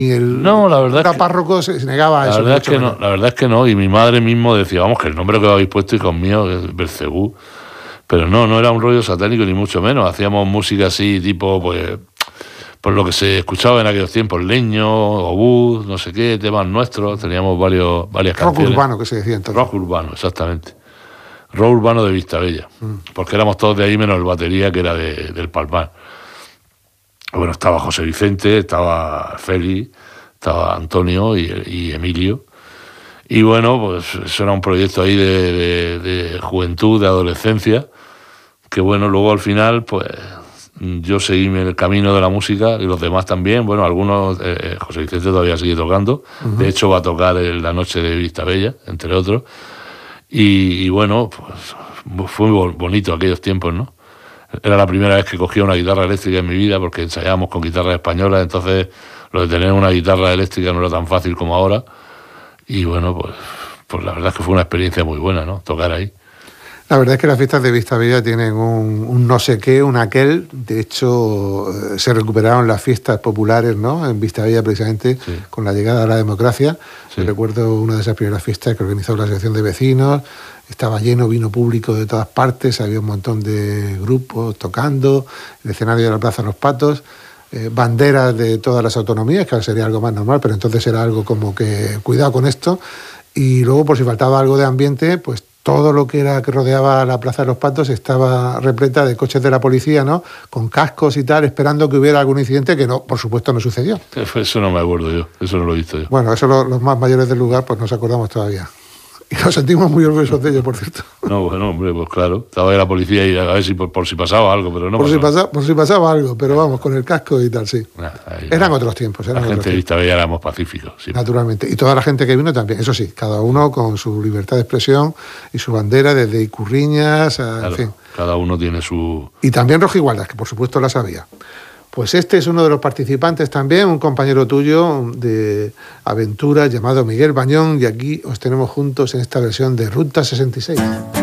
Y el No, la verdad cura es que, párroco se negaba a la eso. verdad es mucho que menos. no, la verdad es que no. Y mi madre mismo decía, vamos, que el nombre que habéis puesto, hijos míos, es Belcebú. Pero no era un rollo satánico ni mucho menos. Hacíamos música así, tipo, pues, por lo que se escuchaba en aquellos tiempos, Leño, Obús, no sé qué, temas nuestros. Teníamos varias Rock canciones. urbano, que se decía entonces. Rock urbano, exactamente. Rock urbano de Vistabella. Porque éramos todos de ahí menos el batería, que era del Palmar. Bueno, estaba José Vicente, estaba Félix, estaba Antonio y Emilio. Y bueno, pues eso era un proyecto ahí de juventud, de adolescencia, que bueno, luego al final, pues yo seguí en el camino de la música y los demás también. Bueno, algunos, José Vicente todavía sigue tocando. De hecho, va a tocar en la noche de Vistabella, entre otros. Y bueno, pues fue muy bonito aquellos tiempos, ¿no? Era la primera vez que cogía una guitarra eléctrica en mi vida, porque ensayábamos con guitarras españolas, entonces lo de tener una guitarra eléctrica no era tan fácil como ahora. Y bueno, pues la verdad es que fue una experiencia muy buena, ¿no? Tocar ahí. La verdad es que las fiestas de Vistabella tienen un no sé qué, un aquel. De hecho, se recuperaron las fiestas populares, ¿no? En Vistabella, precisamente, Sí. con la llegada de la democracia. Sí. Recuerdo una de esas primeras fiestas que organizó la Asociación de Vecinos. Estaba lleno, vino público de todas partes, había un montón de grupos tocando, el escenario de la Plaza de los Patos, banderas de todas las autonomías, que ahora sería algo más normal, pero entonces era algo como que cuidado con esto. Y luego, por si faltaba algo de ambiente, pues todo lo que rodeaba la Plaza de los Patos estaba repleta de coches de la policía, ¿no? Con cascos y tal, esperando que hubiera algún incidente que no, por supuesto, no sucedió. Eso no me acuerdo yo, eso no lo he visto yo. Bueno, eso los más mayores del lugar pues nos acordamos todavía. Y nos sentimos muy orgullosos de ello, por cierto. No, bueno, hombre, pues claro, estaba ahí la policía y a ver si por si pasaba algo, pero no por pasó. si pasaba algo, pero vamos, con el casco y tal, sí. Eran otros tiempos. La gente de Vistabella éramos pacíficos. Sí. Naturalmente. Y toda la gente que vino también, eso sí, cada uno con su libertad de expresión y su bandera, desde Icurriñas, Claro, en fin. cada uno tiene su... Y también Rojigualdas, que por supuesto las había. Pues este es uno de los participantes también, un compañero tuyo de aventuras llamado Miguel Bañón, y aquí os tenemos juntos en esta versión de Ruta 66.